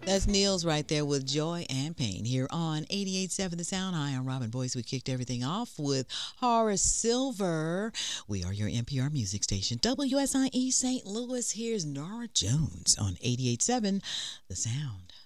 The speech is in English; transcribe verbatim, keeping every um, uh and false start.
That's Niels right there with Joy and Pain here on eighty-eight point seven The Sound. Hi, I'm Robin Boyce. We kicked everything off with Horace Silver. We are your N P R music station, W S I E Saint Louis. Here's Nora Jones on eighty-eight point seven The Sound.